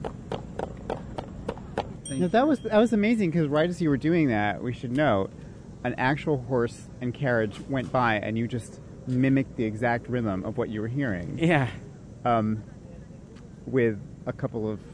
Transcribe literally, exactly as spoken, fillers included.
Now, that was that was amazing because right as you were doing that, we should note, an actual horse and carriage went by, and you just mimicked the exact rhythm of what you were hearing. Yeah. Um, with a couple of